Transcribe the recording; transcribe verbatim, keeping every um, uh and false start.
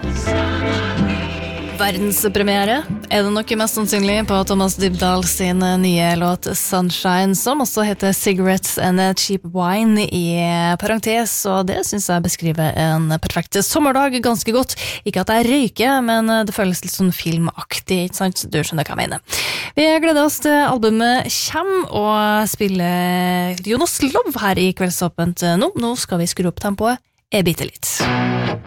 Verdenspremiere er det nok mest sannsynlig på Thomas Dybdahl sin nye låt Sunshine, som også heter Cigarettes and Cheap Wine i parentes, og det synes jeg beskriver en perfekt sommerdag ganske godt. Ikke at jeg røyker, men det føles litt sånn filmaktig, ikke sant? Du skjønner hva jeg mener. Vi gleder oss til albumet Kjem og spiller Jonas Love her i Kveldsåpent nå. Nå skal vi skru opp tempoet, er bitte litt.